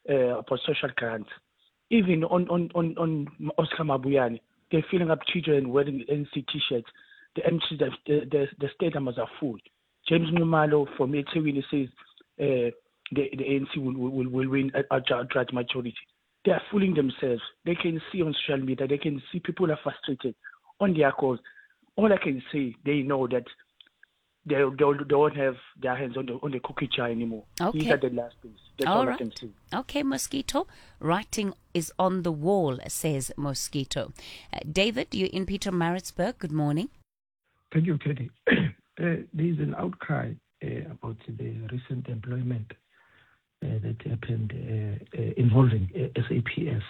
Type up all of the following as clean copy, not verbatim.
about social grants. Even on Oscar Mabuyane, they're filling up children wearing NC t-shirts. The stadiums are full. James Numalo from Ethekwini says the ANC will win a large majority. They are fooling themselves. They can see on social media. They can see people are frustrated on their cause. All I can say, they know that they don't have their hands on the cookie jar anymore. Okay. These are the last things. That's all I can say. Okay, Mosquito. Writing is on the wall, says Mosquito. David, you're in Pietermaritzburg. Good morning. Thank you, Katie. There is an outcry about the recent employment that happened involving SAPS.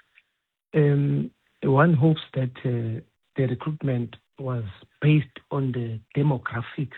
One hopes that the recruitment was based on the demographics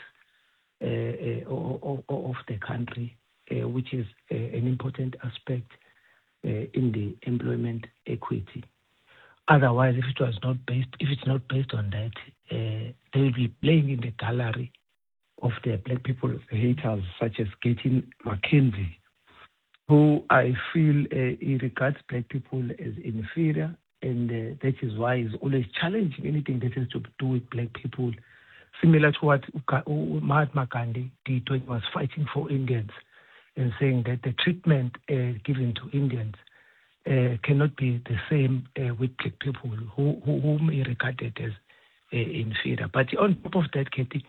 of the country, which is an important aspect in the employment equity. Otherwise, if it's not based on that, they will be playing in the gallery of the black people haters, such as Katie McKenzie, who I feel he regards black people as inferior, and that is why he's always challenging anything that has to do with black people, similar to what Mahatma Gandhi did when he was fighting for Indians, and saying that the treatment given to Indians cannot be the same with black people whom he regarded as inferior. But on top of that, Katie,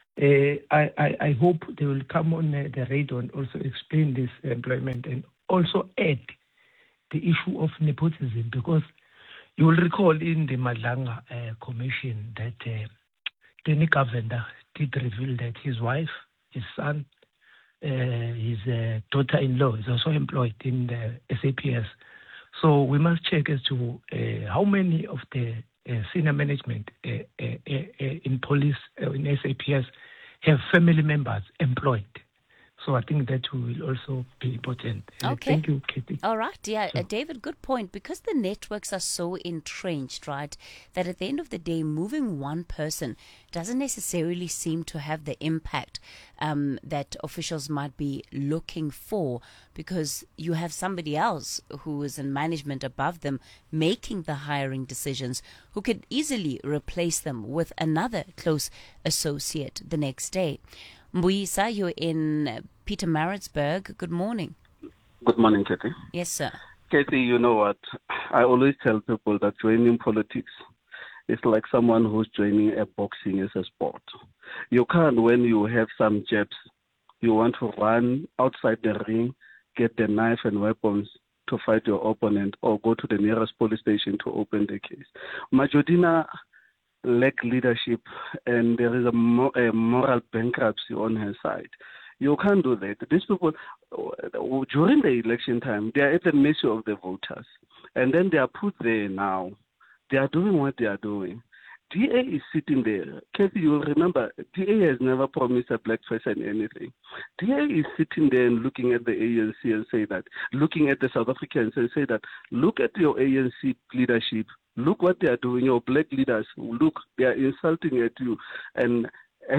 I hope they will come on the radio and also explain this employment and also add the issue of nepotism, because you will recall in the Madlanga Commission that Danny Govender did reveal that his wife, his son, his daughter-in-law is also employed in the SAPS. So we must check as to how many of the senior management in police, in SAPS, have family members employed. So I think that will also be important. Okay. Thank you, Katie. All right. Yeah, David, good point. Because the networks are so entrenched, right, that at the end of the day, moving one person doesn't necessarily seem to have the impact that officials might be looking for, because you have somebody else who is in management above them making the hiring decisions, who could easily replace them with another close associate the next day. Mbuyisa, you're in Pietermaritzburg. Good morning. Good morning, Katie. Yes, sir. Katie, you know what? I always tell people that joining politics is like someone who's joining a boxing as a sport. You can't, when you have some jabs, you want to run outside the ring, get the knife and weapons to fight your opponent, or go to the nearest police station to open the case. Majodina lack leadership, and there is a moral bankruptcy on her side. You can't do that. These people, during the election time, they are at the mercy of the voters. And then they are put there now. They are doing what they are doing. DA is sitting there. Kathy, you will remember, DA has never promised a black person anything. DA is sitting there and looking at the ANC and say that, looking at the South Africans and say that, look at your ANC leadership. Look what they are doing. Your black leaders, look, they are insulting at you. And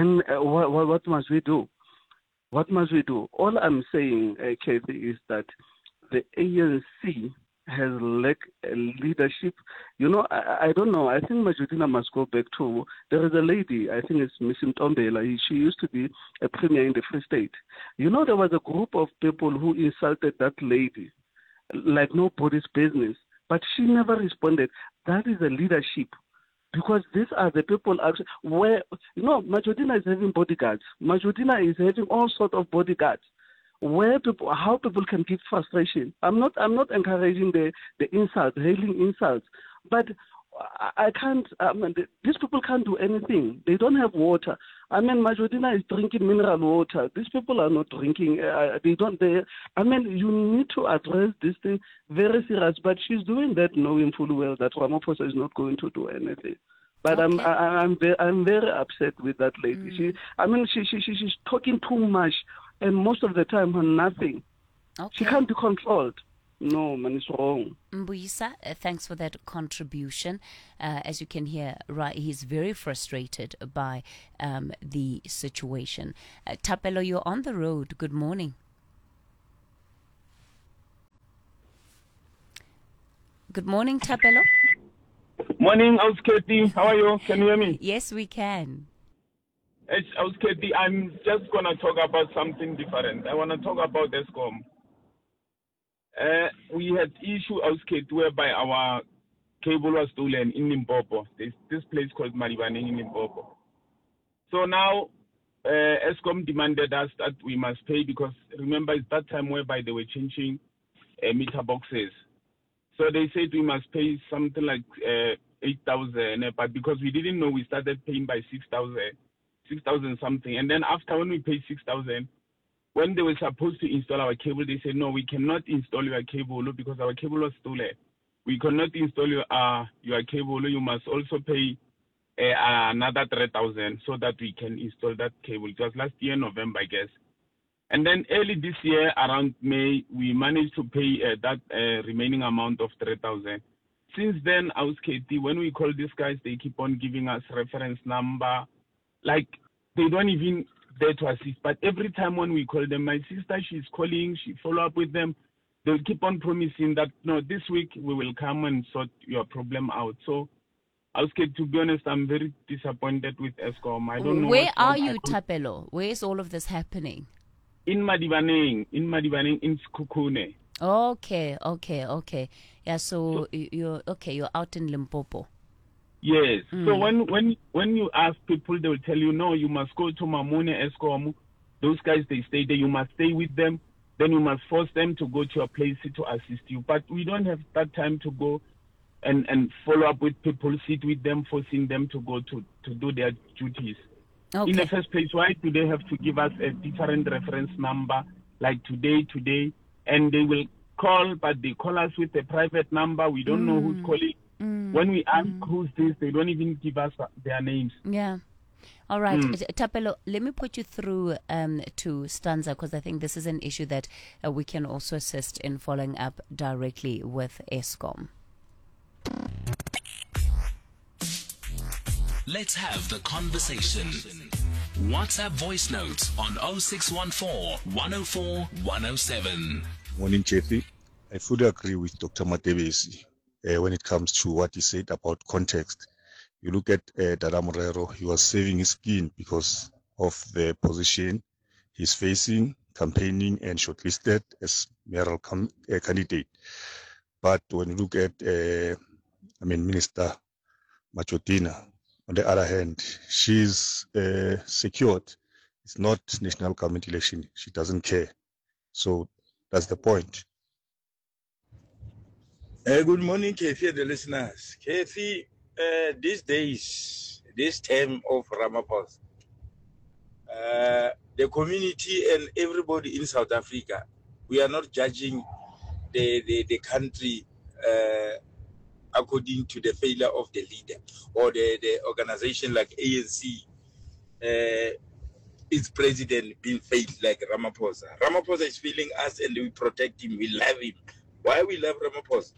what must we do? What must we do? All I'm saying, Kathy, is that the ANC has lacked leadership. You know, I don't know. I think Majudina must go back to, there is a lady, I think it's Miss Mtombela. She used to be a premier in the Free State. You know, there was a group of people who insulted that lady like nobody's business. But she never responded. That is the leadership. Because these are the people where, you know, Majodina is having bodyguards. Majodina is having all sorts of bodyguards. How people can give frustration. I'm not encouraging the insults, hailing insults. But I can't, these people can't do anything. They don't have water. I mean, Majodina is drinking mineral water. These people are not drinking. You need to address this thing very serious. But she's doing that knowing full well that Ramaphosa is not going to do anything. But okay. I'm very upset with that lady. She's talking too much, and most of the time on nothing. Okay. She can't be controlled. No, man, it's wrong. Mbuyisa, thanks for that contribution. As you can hear, right, he's very frustrated by the situation. Tapelo, you're on the road. Good morning. Good morning, Thapelo. Morning, Ausketi. How are you? Can you hear me? Yes, we can. It's Ausketi. I'm just going to talk about something different. I want to talk about Eskom. We had issue, Ausketi, whereby our cable was stolen in Limpopo. There's this place called Maribaneng in Limpopo. So now, Eskom demanded us that we must pay because, remember, it's that time whereby they were changing meter boxes. So they said we must pay something like 8,000, but because we didn't know, we started paying by 6,000 something. And then after, when we paid 6,000, when they were supposed to install our cable, they said, no, we cannot install your cable because our cable was stolen. We cannot install your cable. You must also pay another 3,000 so that we can install that cable. It was last year, November, I guess. And then early this year, around May, we managed to pay that remaining amount of 3,000. Since then, Ausketi, when we call these guys, they keep on giving us reference number. Like, they don't even dare to assist. But every time when we call them, my sister, she's calling, she follow up with them. They'll keep on promising that, no, this week we will come and sort your problem out. So, Ausketi, to be honest, I'm very disappointed with Eskom. I don't know. Where are you, Thapelo? Where is all of this happening? In Maribaneng, in Sekhukhune. Okay. Yeah, so you're out in Limpopo. Yes. So when you ask people, they will tell you, no, you must go to Mamone, Eskom. Those guys, they stay there. You must stay with them. Then you must force them to go to your place to assist you. But we don't have that time to go and follow up with people, sit with them, forcing them to go to do their duties. Okay. In the first place, why do they have to give us a different reference number, like today, and they will call, but they call us with a private number. We don't know who's calling. When we ask who's this, they don't even give us their names. Yeah. All right. Thapelo, let me put you through to Stanza, because I think this is an issue that we can also assist in following up directly with Eskom. Let's have the conversation. WhatsApp voice notes on 0614 104 107. Morning, Jeffy. I fully agree with Dr. Matebesi when it comes to what he said about context. You look at Dada Morero, he was saving his skin because of the position he's facing, campaigning and shortlisted as mayoral candidate. But when you look at, Minister Machotina, on the other hand, she's secured. It's not national government election. She doesn't care. So that's the point. Good morning, KFI, the listeners. KFI, these days, this time of Ramaphosa, the community and everybody in South Africa, we are not judging the country according to the failure of the leader or the organization like ANC, its president being failed like Ramaphosa. Ramaphosa is failing us and we protect him, we love him. Why we love Ramaphosa?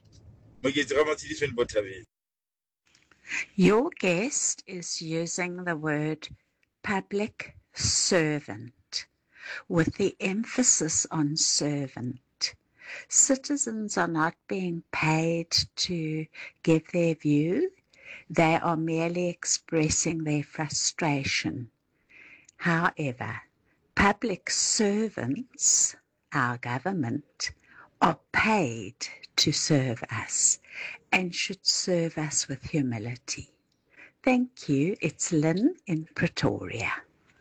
Your guest is using the word public servant with the emphasis on servant. Citizens are not being paid to give their view. They are merely expressing their frustration. However, public servants, our government, are paid to serve us and should serve us with humility. Thank you. It's Lynn in Pretoria.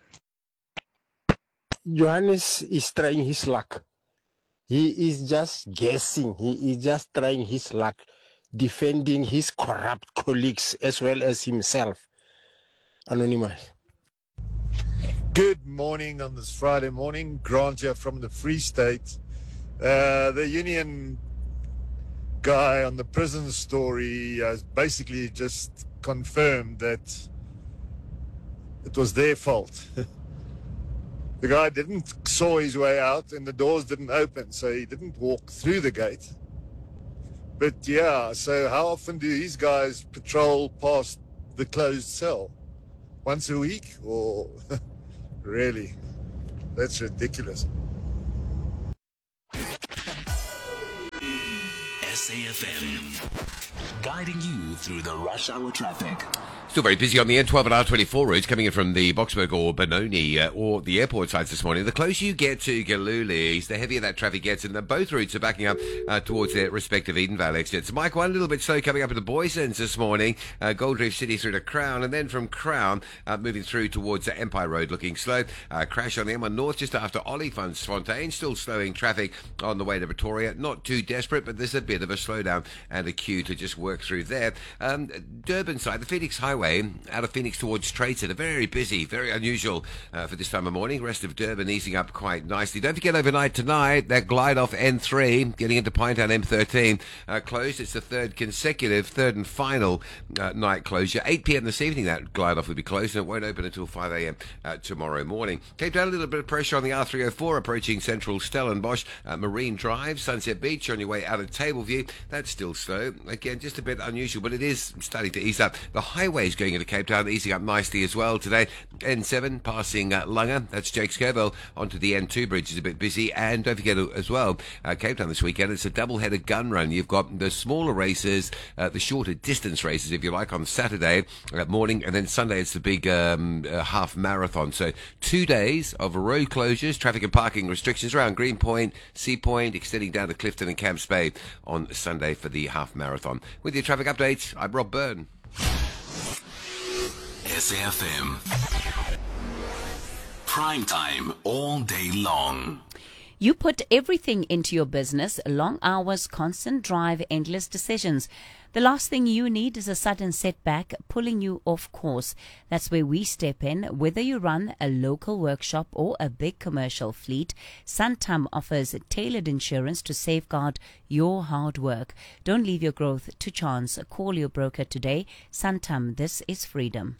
Johannes is trying his luck. He is just guessing. He is just trying his luck, defending his corrupt colleagues as well as himself. Anonymous. Good morning on this Friday morning. Grant here from the Free State. The union guy on the prison story has basically just confirmed that it was their fault. The guy didn't saw his way out and the doors didn't open, so he didn't walk through the gate. But yeah, so how often do these guys patrol past the closed cell? Once a week? Or really? That's ridiculous. SAFM guiding you through the rush hour traffic. Still very busy on the N12 and R24 routes coming in from the Boksburg or Benoni or the airport sides this morning. The closer you get to Galilee, the heavier that traffic gets, and both routes are backing up towards their respective Edenvale exits. Mike, one little bit slow coming up at the Boysons this morning, Gold Reef City through to Crown, and then from Crown moving through towards Empire Road looking slow. Crash on the M1 North just after Olifantsfontein, still slowing traffic on the way to Pretoria. Not too desperate, but there's a bit of a slowdown and a queue to just work through there. Durban side, the Phoenix Highway out of Phoenix towards Trayton, very busy, very unusual for this time of morning. Rest of Durban easing up quite nicely. Don't forget overnight tonight, that glide off N3 getting into Pinetown M13 closed. It's the third and final night closure. 8 p.m. this evening that glide off will be closed, and it won't open until 5 a.m. Tomorrow morning. Cape Town, a little bit of pressure on the R304 approaching Central Stellenbosch, Marine Drive, Sunset Beach on your way out of Tableview. That's still slow. Again, just a bit unusual, but it is starting to ease up. The highways going into Cape Town easing up nicely as well today. N7 passing Langa, that's Jakes Kerwell, onto the N2 bridge is a bit busy. And don't forget as well, Cape Town this weekend, it's a double-headed gun run. You've got the smaller races, the shorter distance races, if you like, on Saturday morning, and then Sunday it's the big half marathon. So 2 days of road closures, traffic and parking restrictions around Greenpoint, Sea Point, extending down to Clifton and Camps Bay on Sunday for the half marathon. With your traffic updates, I'm Rob Byrne. SAFM. Prime time all day long. You put everything into your business, long hours, constant drive, endless decisions. The last thing you need is a sudden setback pulling you off course. That's where we step in. Whether you run a local workshop or a big commercial fleet, Santam offers tailored insurance to safeguard your hard work. Don't leave your growth to chance. Call your broker today. Santam, this is freedom.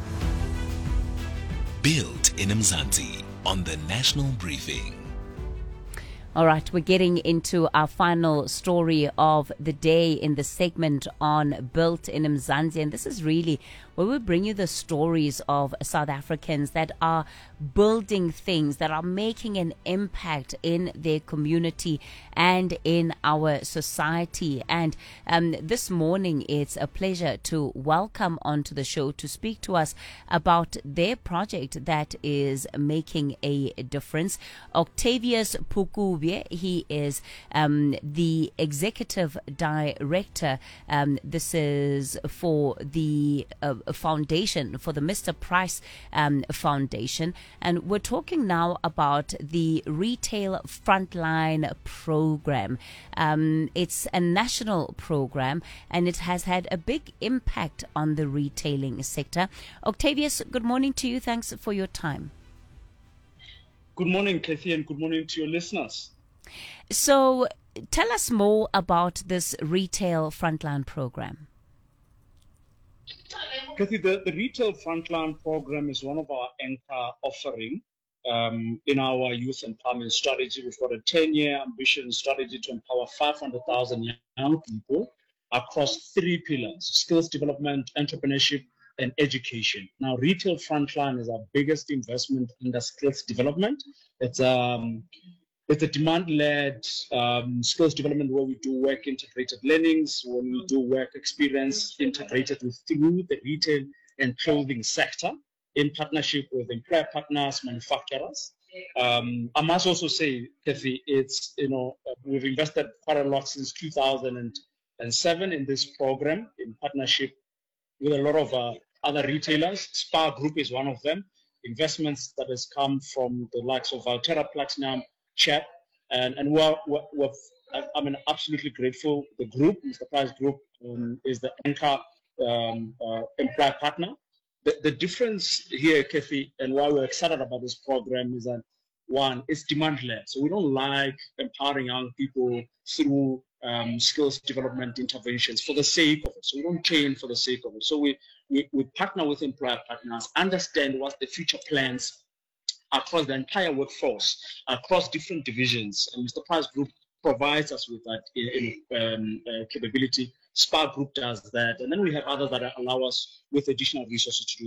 Built in Mzansi on the National Briefing. All right, we're getting into our final story of the day in the segment on Built in Mzansi. And this is really where we bring you the stories of South Africans that are building things, that are making an impact in their community and in our society. And this morning, it's a pleasure to welcome onto the show to speak to us about their project that is making a difference. Octavius Pukubye, he is the executive director. This is for the foundation, for the Mr. Price Foundation. And we're talking now about the Retail Frontline Program. It's a national program and it has had a big impact on the retailing sector. Octavius, good morning to you. Thanks for your time. Good morning, Kathy, and good morning to your listeners. So tell us more about this Retail Frontline Program. Kathy, the Retail Frontline Program is one of our anchor offering in our youth empowerment strategy. We've got a 10-year ambition strategy to empower 500,000 young people across 3 pillars: skills development, entrepreneurship, and education. Now, Retail Frontline is our biggest investment in the skills development. It's a demand-led skills development where we do work integrated learnings, where we do work experience integrated through the retail and clothing sector in partnership with employer partners, manufacturers. I must also say, Kathy, we've invested quite a lot since 2007 in this program in partnership with a lot of other retailers. Spar Group is one of them. Investments that has come from the likes of Valterra Platinum, CHEP, and I'm absolutely grateful. The group, Mr. Price Group, is the anchor employer partner. The difference here, Kathy, and why we're excited about this program is that, one, it's demand-led. So we don't like empowering young people through skills development interventions for the sake of it. So we don't train for the sake of it. So we partner with employer partners, understand what the future plans across the entire workforce, across different divisions. And Mr. Price Group provides us with that capability. Spar Group does that. And then we have others that allow us with additional resources to do that.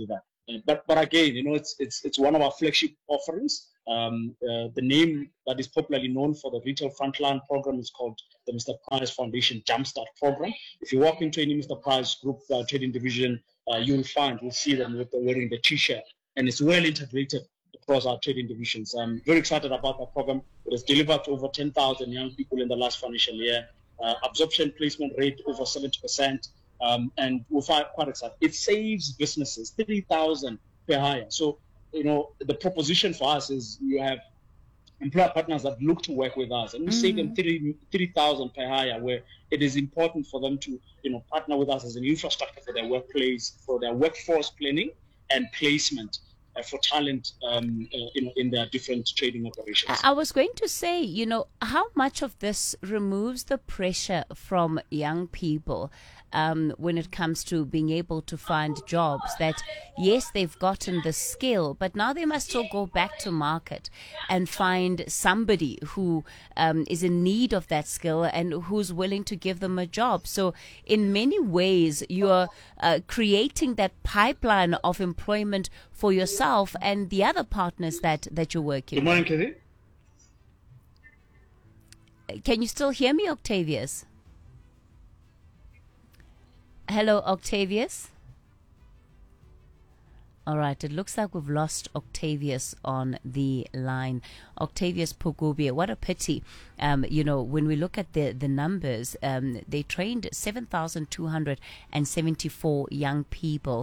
But again, it's one of our flagship offerings. The name that is popularly known for the Retail Frontline program is called the Mr. Price Foundation Jumpstart Program. If you walk into any Mr. Price Group trading division, you'll see them wearing the T-shirt, and it's well integrated across our trading divisions. I'm very excited about that program. It has delivered to over 10,000 young people in the last financial year. Absorption placement rate over 70%. And we're quite excited. It saves businesses 3,000 per hire. So, the proposition for us is you have employer partners that look to work with us, and we save them 3,000 per hire, where it is important for them to, partner with us as an infrastructure for their workplace, for their workforce planning and placement for talent, in their different trading operations. I was going to say, how much of this removes the pressure from young people when it comes to being able to find jobs that, yes, they've gotten the skill, but now they must still go back to market and find somebody who is in need of that skill and who's willing to give them a job. So in many ways, you're creating that pipeline of employment for yourself and the other partners that you're working with. Good morning, Kathy. Can you still hear me, Octavius? Hello, Octavius? All right, it looks like we've lost Octavius on the line. Octavius Pogubia, what a pity. When we look at the numbers, they trained 7,274 young people.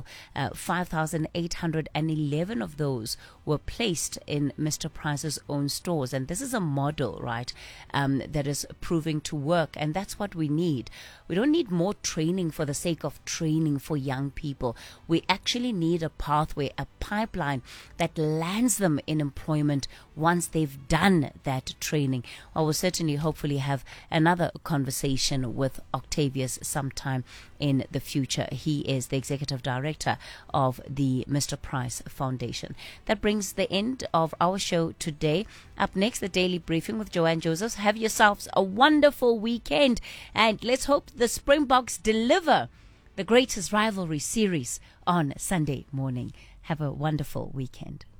5,811 of those were placed in Mr. Price's own stores. And this is a model, right, that is proving to work. And that's what we need. We don't need more training for the sake of training for young people. We actually need a pathway, a pipeline that lands them in employment once they've done that training. I will certainly hopefully have another conversation with Octavius sometime in the future. He is the executive director of the Mr. Price Foundation. That brings the end of our show today. Up next, the Daily Briefing with Joanne Josephs. Have yourselves a wonderful weekend, and let's hope the Springboks deliver the greatest rivalry series on Sunday morning. Have a wonderful weekend.